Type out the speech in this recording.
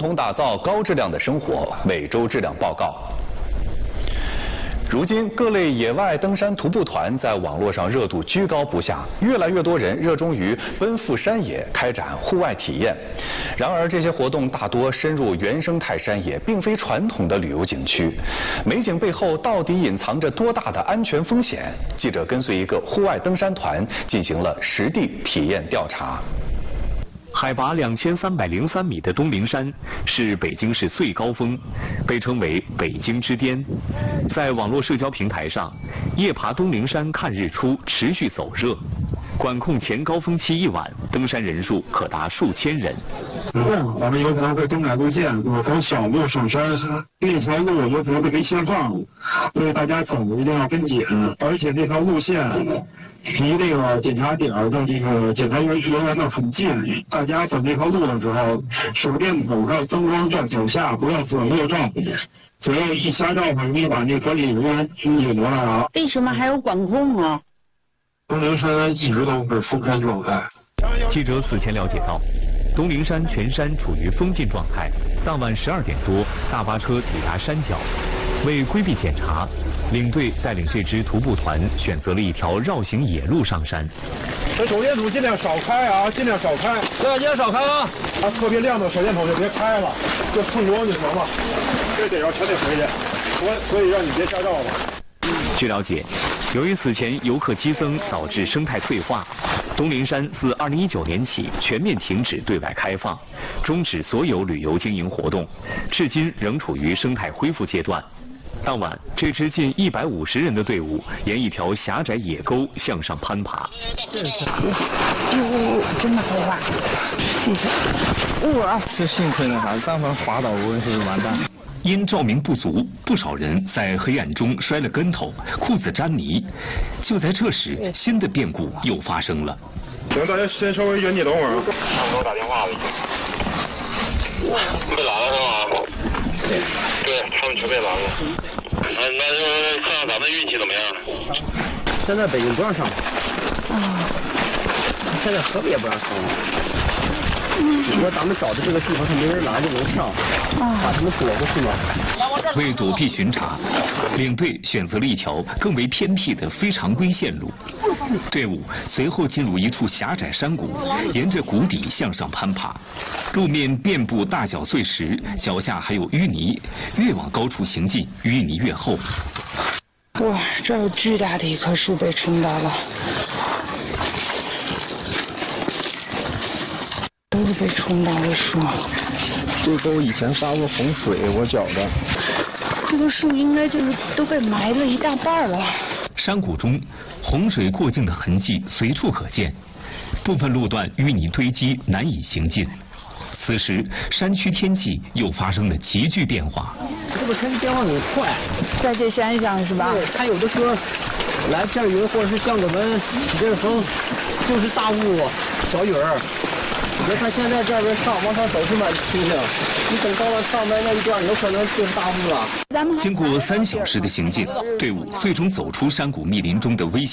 同打造高质量的生活。每周质量报告。如今，各类野外登山徒步团在网络上热度居高不下，越来越多人热衷于奔赴山野，开展户外体验。然而，这些活动大多深入原生态山野，并非传统的旅游景区。美景背后到底隐藏着多大的安全风险？记者跟随一个户外登山团进行了实地体验调查。 海拔2303米的东陵山是北京市最高峰，被称为北京之巅。在网络社交平台上，夜爬东陵山看日出持续走热。管控前高峰期一晚，登山人数可达数千人。 我们有可能会更改路线，从小路上山，那条路有可能会被限放，所以大家走一定要跟紧，而且这条路线离这个检查点的这个检查人员呢很近，大家走这条路的时候，手电筒上灯光照脚下，不要左右照，左右一瞎照很容易把那管理人员引过来啊。 为什么还有管控啊？ 东陵山一直都是封山状态。 记者此前了解到，东陵山全山处于封禁状态。当晚12点多，大巴车抵达山脚。为规避检查，领队带领这支徒步团选择了一条绕行野路上山。 这手电筒尽量少开啊，尽量少开，尽量少开啊！特别亮的手电筒就别开了，就碰光就行了。这得要全得回去，所以让你别瞎照了。 据了解，由于此前游客激增导致生态退化，东陵山自2019年起全面停止对外开放，终止所有旅游经营活动，至今仍处于生态恢复阶段。当晚，这支近150人的队伍沿一条狭窄野沟向上攀爬。 真的好滑，谢谢。哇， 这幸亏那啥，但凡滑倒我是完蛋。 因照明不足，不少人在黑暗中摔了跟头，裤子沾泥。就在这时，新的变故又发生了。 行，大家先稍微原地等会儿啊。 他们给我打电话了，已经被拦了是吧？对，他们全被拦了。那就看看咱们运气怎么样了。 现在北京不让上。现在河北也不让上。如果咱们找的这个地方是没人拦就能上，把他们躲过去嘛。 为躲避巡查，领队选择了一条更为偏僻的非常规线路。队伍随后进入一处狭窄山谷，沿着谷底向上攀爬。路面遍布大小碎石，脚下还有淤泥，越往高处行进，淤泥越厚。 哇，这有巨大的一棵树被冲倒了。都是被冲倒的树。 这沟以前发过洪水，我觉得。 这个树应该就是都被埋了一大半了。 山谷中，洪水过境的痕迹随处可见，部分路段淤泥堆积，难以行进。此时，山区天气又发生了急剧变化。 这个天气变化很快， 在这山上是吧？ 对，它有的时候来片云，或者是降个温，起阵风，就是大雾、小雨儿。你别看现在这边往上走是蛮清静，你等到了上面那一段，有可能就是大雾了。 经过3小时的行进，队伍最终走出山谷密林中的危险